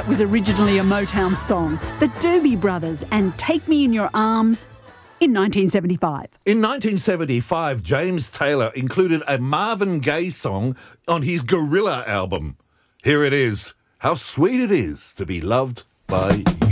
That was originally a Motown song, the Doobie Brothers and Take Me in Your Arms in 1975. In 1975, James Taylor included a Marvin Gaye song on his Gorilla album. Here it is, How Sweet It Is to Be Loved by You.